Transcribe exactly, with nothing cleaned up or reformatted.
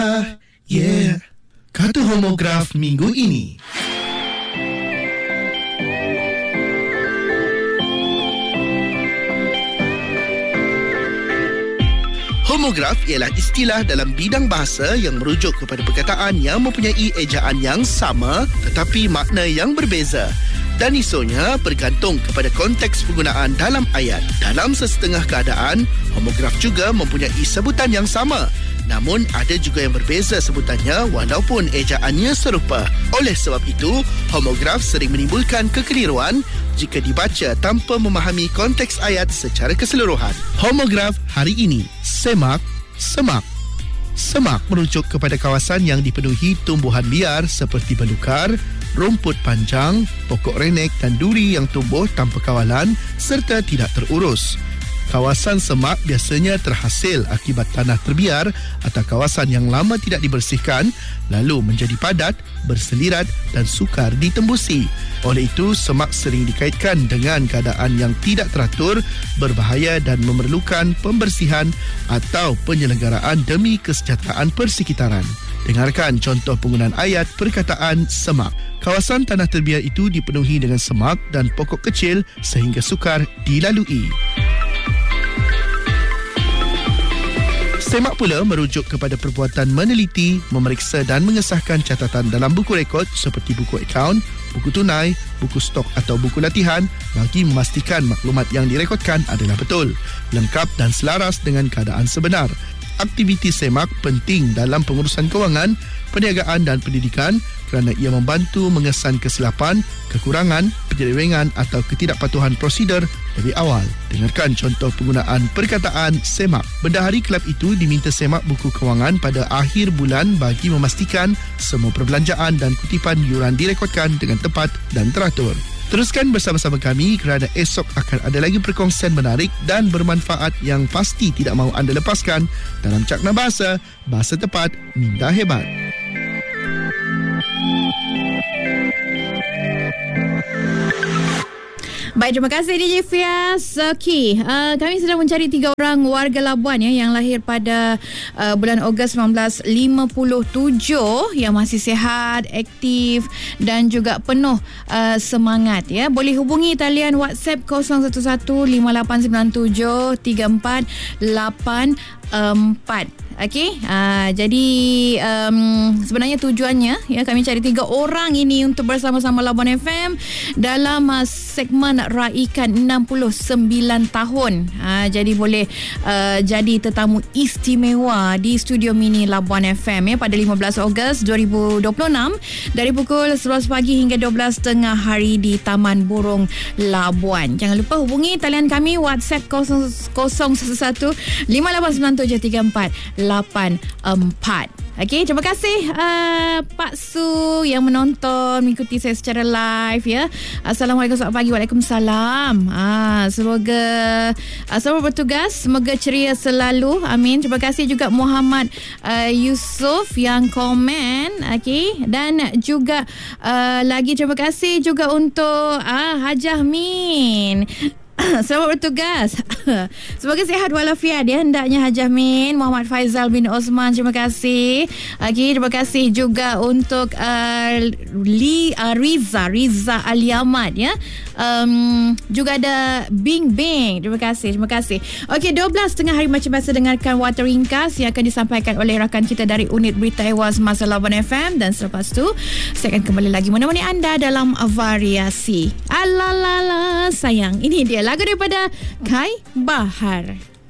Yeah. Kata Homograf minggu ini. Homograf ialah istilah dalam bidang bahasa yang merujuk kepada perkataan yang mempunyai ejaan yang sama tetapi makna yang berbeza. Dan isonya bergantung kepada konteks penggunaan dalam ayat. Dalam sesetengah keadaan, homograf juga mempunyai sebutan yang sama. Namun ada juga yang berbeza sebutannya walaupun ejaannya serupa. Oleh sebab itu, homograf sering menimbulkan kekeliruan jika dibaca tanpa memahami konteks ayat secara keseluruhan. Homograf hari ini, semak, semak. Semak merujuk kepada kawasan yang dipenuhi tumbuhan liar seperti belukar, rumput panjang, pokok renek dan duri yang tumbuh tanpa kawalan serta tidak terurus. Kawasan semak biasanya terhasil akibat tanah terbiar atau kawasan yang lama tidak dibersihkan lalu menjadi padat, berselirat dan sukar ditembusi. Oleh itu, semak sering dikaitkan dengan keadaan yang tidak teratur, berbahaya dan memerlukan pembersihan atau penyelenggaraan demi kesejahteraan persekitaran. Dengarkan contoh penggunaan ayat perkataan semak. Kawasan tanah terbiar itu dipenuhi dengan semak dan pokok kecil sehingga sukar dilalui. Semak pula merujuk kepada perbuatan meneliti, memeriksa dan mengesahkan catatan dalam buku rekod seperti buku akaun, buku tunai, buku stok atau buku latihan bagi memastikan maklumat yang direkodkan adalah betul, lengkap dan selaras dengan keadaan sebenar. Aktiviti semak penting dalam pengurusan kewangan, perniagaan dan pendidikan kerana ia membantu mengesan kesilapan, kekurangan, penyelewengan atau ketidakpatuhan prosedur dari awal. Dengarkan contoh penggunaan perkataan semak. Bendahari kelab itu diminta semak buku kewangan pada akhir bulan bagi memastikan semua perbelanjaan dan kutipan yuran direkodkan dengan tepat dan teratur. Teruskan bersama-sama kami kerana esok akan ada lagi perkongsian menarik dan bermanfaat yang pasti tidak mahu anda lepaskan dalam Cakna Bahasa, Bahasa Tepat, Minda Hebat. Baik, terima kasih D J Fias. Okey, uh, kami sedang mencari tiga orang warga Labuan ya yang lahir pada uh, bulan Ogos seribu sembilan ratus lima puluh tujuh yang masih sihat, aktif dan juga penuh uh, semangat ya. Boleh hubungi talian WhatsApp kosong satu satu lima lapan sembilan tujuh tiga empat lapan empat. Okey, uh, jadi um, sebenarnya tujuannya ya kami cari tiga orang ini untuk bersama-sama Labuan F M dalam uh, segmen raikan enam puluh sembilan tahun. Uh, jadi boleh uh, jadi tetamu istimewa di studio mini Labuan F M ya pada lima belas Ogos dua ribu dua puluh enam dari pukul sebelas pagi hingga dua belas tiga puluh hari di Taman Burung Labuan. Jangan lupa hubungi talian kami WhatsApp kosong satu satu lima lapan sembilan tujuh tiga empat lapan empat. Okey, terima kasih uh, Pak Su yang menonton, mengikuti saya secara live ya. Assalamualaikum, selamat pagi. Waalaikumsalam. Ah, semoga uh, selamat bertugas, semoga ceria selalu. Amin. Terima kasih juga Muhammad uh, Yusof yang komen. Okey, dan juga uh, lagi terima kasih juga untuk uh, Hajah Min. Selamat bertugas. Semoga sihat walafiat ya hendaknya Hajah Min. Muhammad Faizal bin Osman, terima kasih. Okay, terima kasih juga untuk uh, Li, uh, Riza Riza Aliamat ya. Um, juga ada Bing Bing. Terima kasih, terima kasih. Okey, dua belas tengah hari macam biasa dengarkan Warta Ringkas yang akan disampaikan oleh rakan kita dari unit Berita Ehwal Semasa Labuan F M, dan selepas tu saya akan kembali lagi menemani anda dalam variasi. Alalala sayang. Ini dia lagu daripada Kai Bahar.